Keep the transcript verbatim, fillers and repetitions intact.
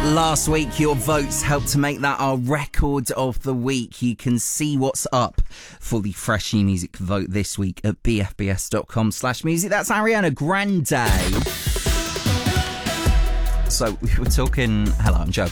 Last week, your votes helped to make that our record of the week. You can see what's up for the Fresh New Music vote this week at bfbs.com slash music. That's Ariana Grande. So we were talking... Hello, I'm Joe.